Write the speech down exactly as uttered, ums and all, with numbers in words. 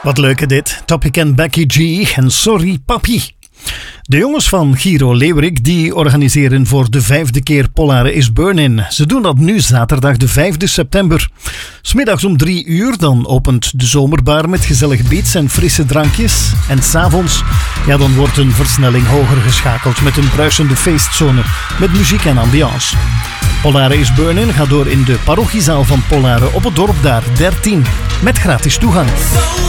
Wat leuk hè dit. Topic en Becky G en Sorry Papi. De jongens van Giro Leeuwerik die organiseren voor de vijfde keer Polare is Burnin. Ze doen dat nu zaterdag de vijfde september. 'S Middags om drie uur dan opent de zomerbar met gezellig beats en frisse drankjes. En 's avonds, ja, dan wordt een versnelling hoger geschakeld met een bruisende feestzone met muziek en ambiance. Polare is Burnin gaat door in de parochiezaal van Polare op het dorp daar dertien met gratis toegang.